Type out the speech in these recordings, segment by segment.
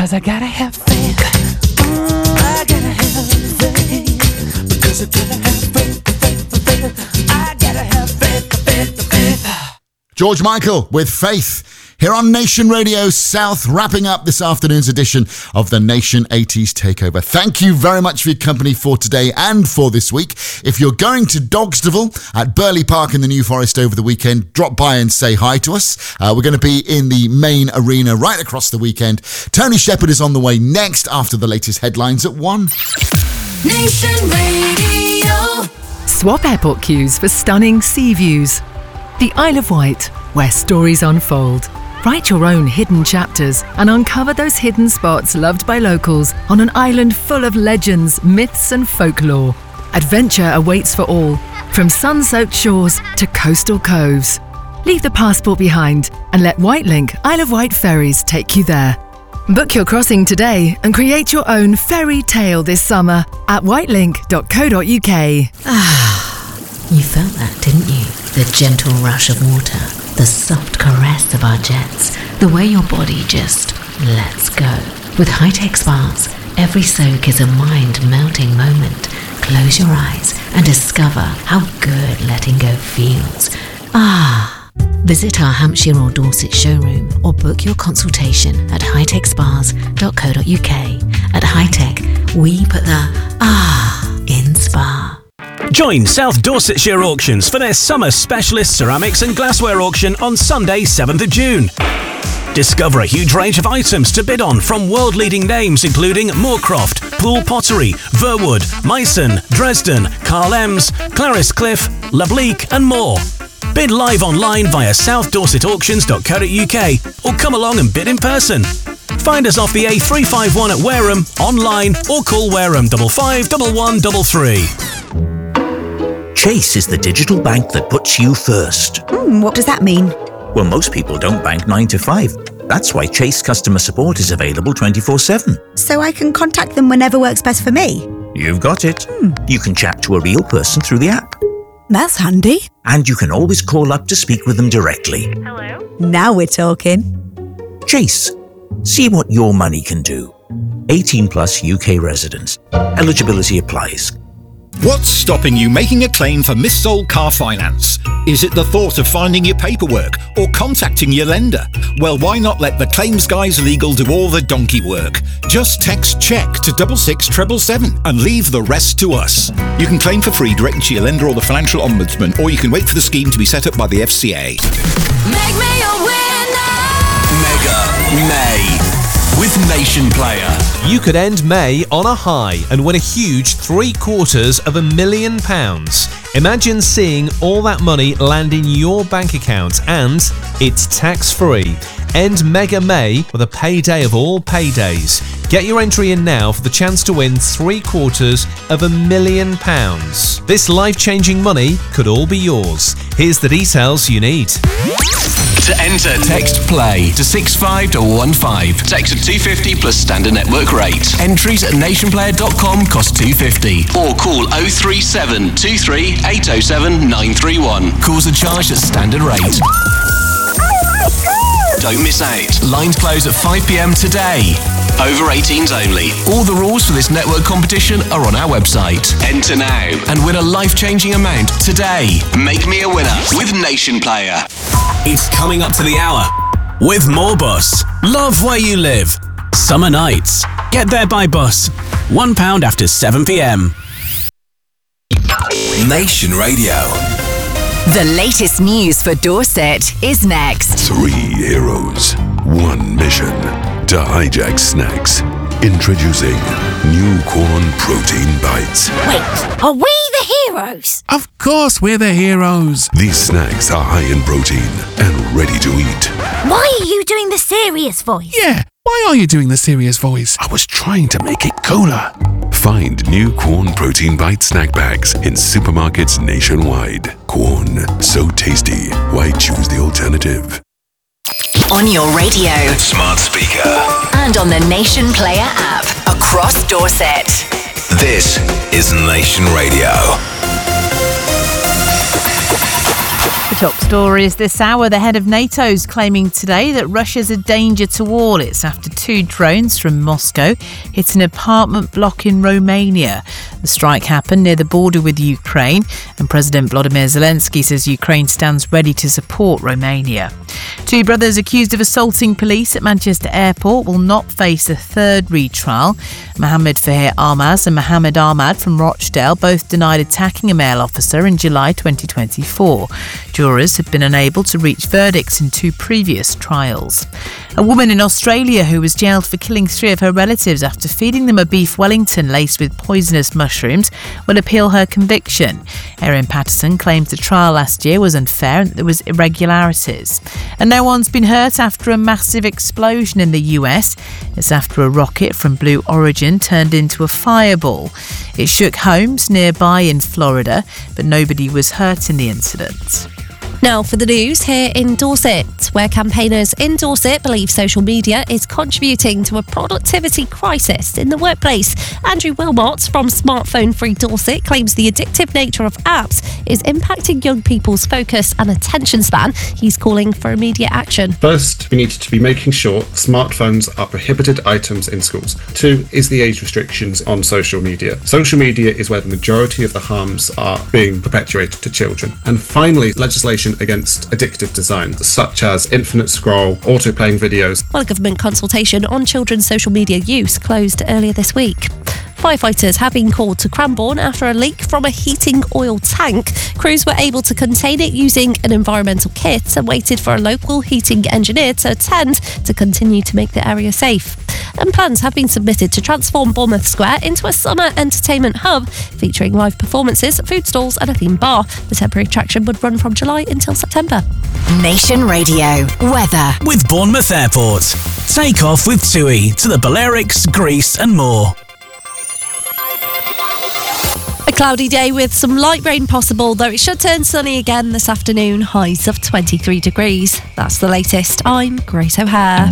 'cause I gotta have faith. I gotta have faith, because I gotta have faith. I gotta have faith. George Michael with Faith. Here on Nation Radio South, wrapping up this afternoon's edition of the Nation 80s Takeover. Thank you very much for your company for today and for this week. If you're going to Dogstaville at Burley Park in the New Forest over the weekend, drop by and say hi to us. We're going to be in the main arena right across the weekend. Tony Shepherd is on the way next after the latest headlines at 1. Nation Radio. Swap airport queues for stunning sea views. The Isle of Wight, where stories unfold. Write your own hidden chapters and uncover those hidden spots loved by locals on an island full of legends, myths and folklore. Adventure awaits for all, from sun-soaked shores to coastal coves. Leave the passport behind and let Wightlink Isle of Wight ferries take you there. Book your crossing today and create your own fairy tale this summer at wightlink.co.uk. You felt that, didn't you? The gentle rush of water, the soft caress of our jets, the way your body just lets go. With high-tech spas, every soak is a mind-melting moment. Close your eyes and discover how good letting go feels. Visit our Hampshire or Dorset showroom or book your consultation at hightechspas.co.uk. At Hightech, we put the in spa. Join South Dorsetshire Auctions for their summer specialist ceramics and glassware auction on Sunday, 7th of June. Discover a huge range of items to bid on from world-leading names including Moorcroft, Poole Pottery, Verwood, Meissen, Dresden, Carl Ems, Clarice Cliff, Lableek and more. Bid live online via southdorsetauctions.co.uk or come along and bid in person. Find us off the A351 at Wareham, online or call Wareham 55 1133. Chase is the digital bank that puts you first. What does that mean? Well, most people don't bank 9 to 5. That's why Chase customer support is available 24/7. So I can contact them whenever works best for me? You've got it. You can chat to a real person through the app. That's handy. And you can always call up to speak with them directly. Hello? Now we're talking. Chase. See what your money can do. 18 plus UK residents. Eligibility applies. What's stopping you making a claim for missold car finance? Is it the thought of finding your paperwork or contacting your lender? Well, why not let the Claims Guys Legal do all the donkey work? Just text CHECK to 66777 and leave the rest to us. You can claim for free directly to your lender or the Financial Ombudsman, or you can wait for the scheme to be set up by the FCA. Make me a winner. Mega May with Nation Player. You could end May on a high and win a huge £750,000. Imagine seeing all that money land in your bank account, and it's tax-free. End Mega May with a payday of all paydays. Get your entry in now for the chance to win £750,000. This life-changing money could all be yours. Here's the details you need. To enter, text PLAY to 65215. Text at 250 plus standard network rate. Entries at nationplayer.com cost $2.50. Or call 037 23 807 931. Calls are charged at standard rate. Don't miss out. Lines close at 5 p.m. today. Over 18s only. All the rules for this network competition are on our website. Enter now and win a life-changing amount today. Make me a winner with Nation Player. It's coming up to the hour with more bus. Love where you live. Summer nights. Get there by bus. £1 after 7 p.m. Nation Radio. The latest news for Dorset is next. 3 heroes, 1 mission to hijack snacks. Introducing new corn protein bites. Wait, are we the heroes? Of course we're the heroes. These snacks are high in protein and ready to eat. Why are you doing the serious voice? Yeah, why are you doing the serious voice? I was trying to make it cooler. Find new Corn Protein Bite snack bags in supermarkets nationwide. Corn, so tasty. Why choose the alternative? On your radio, Smart speaker. and on the Nation Player app across Dorset. This is Nation Radio. The Top stories this hour. The head of NATO's claiming today that Russia's a danger to all. It's after 2 drones from Moscow hit an apartment block in Romania. The strike happened near the border with Ukraine, and President Volodymyr Zelensky says Ukraine stands ready to support Romania. 2 brothers accused of assaulting police at Manchester Airport will not face a 3rd retrial. Mohammed Fahir Ahmad and Mohammed Ahmad from Rochdale both denied attacking a male officer in July 2024. Jurors have been unable to reach verdicts in 2 previous trials. A woman in Australia who was jailed for killing 3 of her relatives after feeding them a beef Wellington laced with poisonous mushrooms will appeal her conviction. Erin Patterson claims the trial last year was unfair and that there was irregularities. And no one's been hurt after a massive explosion in the US. It's after a rocket from Blue Origin turned into a fireball. It shook homes nearby in Florida, but nobody was hurt in the incident. Now for the news here in Dorset, where campaigners in Dorset believe social media is contributing to a productivity crisis in the workplace. Andrew Wilmot from Smartphone Free Dorset claims the addictive nature of apps is impacting young people's focus and attention span. He's calling for immediate action. First, we need to be making sure smartphones are prohibited items in schools. 2 is the age restrictions on social media. Social media is where the majority of the harms are being perpetuated to children. And finally, legislation against addictive design, such as infinite scroll, auto-playing videos. Well, a government consultation on children's social media use closed earlier this week. Firefighters have been called to Cranbourne after a leak from a heating oil tank. Crews were able to contain it using an environmental kit and waited for a local heating engineer to attend to continue to make the area safe. And plans have been submitted to transform Bournemouth Square into a summer entertainment hub featuring live performances, food stalls and a theme bar. The temporary attraction would run from July until September. Nation Radio weather with Bournemouth Airport. Take off with TUI to the Balearics, Greece and more. A cloudy day with some light rain possible, though it should turn sunny again this afternoon, highs of 23 degrees. That's the latest. I'm Grace O'Hare.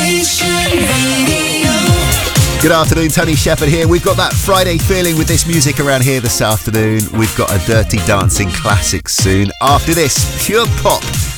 Good afternoon, Tony Shepherd here. We've got that Friday feeling with this music around here this afternoon. We've got a Dirty Dancing classic soon. After this, pure pop